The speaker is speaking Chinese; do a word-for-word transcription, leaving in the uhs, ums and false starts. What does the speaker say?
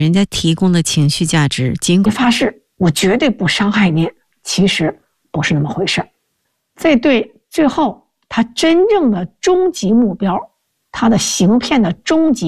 人家提供的情绪价值，尽管发誓我绝对不伤害您，其实不是那么回事。这对最后他真正的终极目标，他的行骗的终极